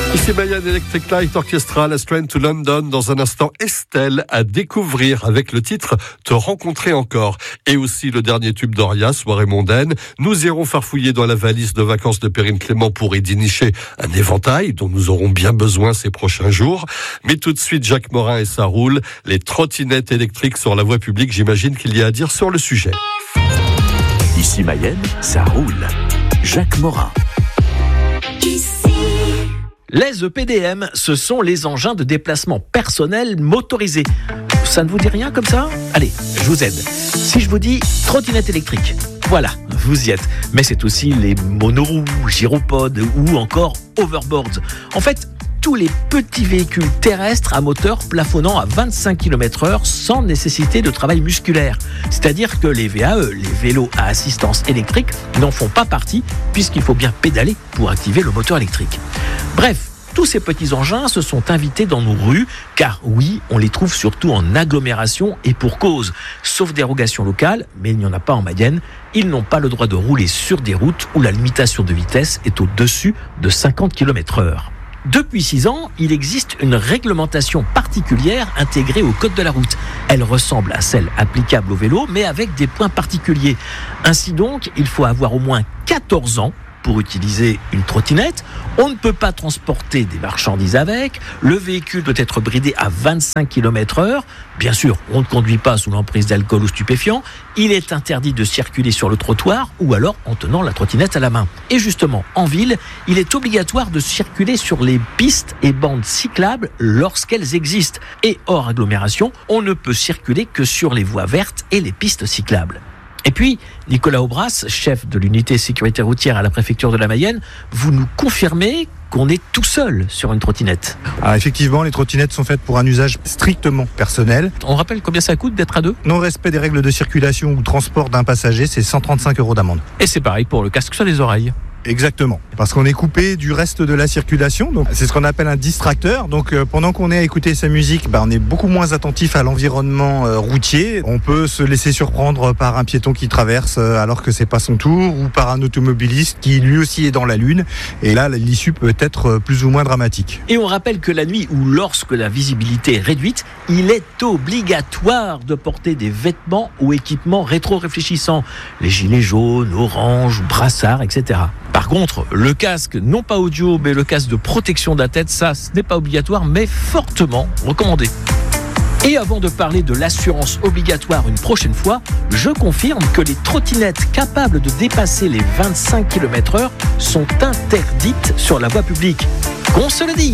Ici Mayenne Electric Light Orchestra, la Train to London. Dans un instant, Estelle à découvrir avec le titre Te rencontrer encore. Et aussi le dernier tube d'Oria, Soirée mondaine. Nous irons farfouiller dans la valise de vacances de Perrine Clément pour y dénicher un éventail dont nous aurons bien besoin ces prochains jours. Mais tout de suite, Jacques Morin et ça roule. Les trottinettes électriques sur la voie publique, j'imagine qu'il y a à dire sur le sujet. Ici Mayenne, ça roule. Jacques Morin. Les EPDM, ce sont les engins de déplacement personnel motorisés. Ça ne vous dit rien comme ça ? Allez, je vous aide. Si je vous dis trottinette électrique, voilà, vous y êtes. Mais c'est aussi les monoroues, gyropodes ou encore overboards. En fait, tous les petits véhicules terrestres à moteur plafonnant à 25 km/h sans nécessité de travail musculaire. C'est-à-dire que les VAE, les vélos à assistance électrique, n'en font pas partie puisqu'il faut bien pédaler pour activer le moteur électrique. Bref, tous ces petits engins se sont invités dans nos rues, car oui, on les trouve surtout en agglomération et pour cause. Sauf dérogation locale, mais il n'y en a pas en Mayenne, ils n'ont pas le droit de rouler sur des routes où la limitation de vitesse est au-dessus de 50 km/h. Depuis 6 ans, il existe une réglementation particulière intégrée au code de la route. Elle ressemble à celle applicable au vélo, mais avec des points particuliers. Ainsi donc, il faut avoir au moins 14 ans pour utiliser une trottinette. On ne peut pas transporter des marchandises avec. Le véhicule doit être bridé à 25 km/h. Bien sûr, on ne conduit pas sous l'emprise d'alcool ou stupéfiants. Il est interdit de circuler sur le trottoir ou alors en tenant la trottinette à la main. Et justement, en ville, il est obligatoire de circuler sur les pistes et bandes cyclables lorsqu'elles existent. Et hors agglomération, on ne peut circuler que sur les voies vertes et les pistes cyclables. Et puis, Nicolas Aubras, chef de l'unité sécurité routière à la préfecture de la Mayenne, vous nous confirmez qu'on est tout seul sur une trottinette. Alors effectivement, les trottinettes sont faites pour un usage strictement personnel. On rappelle combien ça coûte d'être à deux ? Non-respect des règles de circulation ou transport d'un passager, c'est 135 € d'amende. Et c'est pareil pour le casque sur les oreilles. Exactement, parce qu'on est coupé du reste de la circulation, donc c'est ce qu'on appelle un distracteur. Donc pendant qu'on est à écouter sa musique, on est beaucoup moins attentif à l'environnement routier. On peut se laisser surprendre par un piéton qui traverse alors que c'est pas son tour, ou par un automobiliste qui lui aussi est dans la lune. Et là, l'issue peut être plus ou moins dramatique. Et on rappelle que la nuit ou lorsque la visibilité est réduite, il est obligatoire de porter des vêtements ou équipements rétro-réfléchissants. Les gilets jaunes, orange, brassards, etc. Par contre, le casque, non pas audio, mais le casque de protection de la tête, ça, ce n'est pas obligatoire, mais fortement recommandé. Et avant de parler de l'assurance obligatoire une prochaine fois, je confirme que les trottinettes capables de dépasser les 25 km/h sont interdites sur la voie publique. Qu'on se le dise.